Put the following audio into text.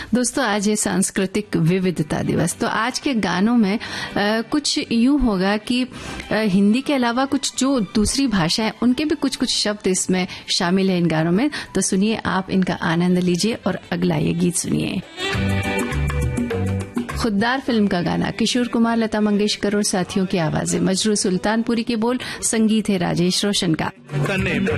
दोस्तों, आज है सांस्कृतिक विविधता दिवस। तो आज के गानों में कुछ यूं होगा कि हिंदी के अलावा कुछ जो दूसरी भाषा है उनके भी कुछ कुछ शब्द इसमें शामिल है इन गानों में। तो सुनिए, आप इनका आनंद लीजिए और अगला ये गीत सुनिए। खुद्दार फिल्म का गाना, किशोर कुमार, लता मंगेशकर और साथियों की आवाजें, मजरू सुल्तानपुरी के बोल, संगीत है राजेश रोशन का।